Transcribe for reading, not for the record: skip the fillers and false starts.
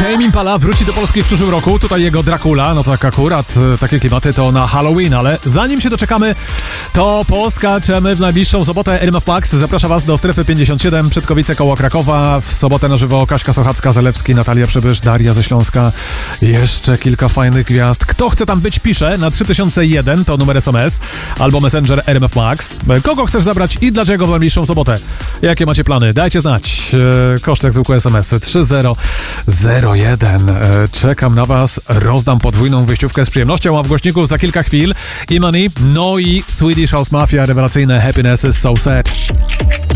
Tame Impala wróci do Polski w przyszłym roku. Tutaj jego Dracula, no tak akurat takie klimaty to na Halloween, ale zanim się doczekamy, to poskaczemy w najbliższą sobotę. RMF Max zaprasza Was do Strefy 57, Przedkowice koło Krakowa. W sobotę na żywo Kaśka Sochacka, Zalewski, Natalia Przybysz, Daria ze Śląska. Jeszcze kilka fajnych gwiazd. Kto chce tam być, pisze na 3001, to numer SMS, albo Messenger RMF Max. Kogo chcesz zabrać i dlaczego w najbliższą sobotę? Jakie macie plany? Dajcie znać. Koszt jak zwykłe SMS 3001. Czekam na Was. Rozdam podwójną wyjściówkę z przyjemnością, a w głośniku za kilka chwil E-Money, no i Swedish House Mafia, rewelacyjne Happiness is so sad.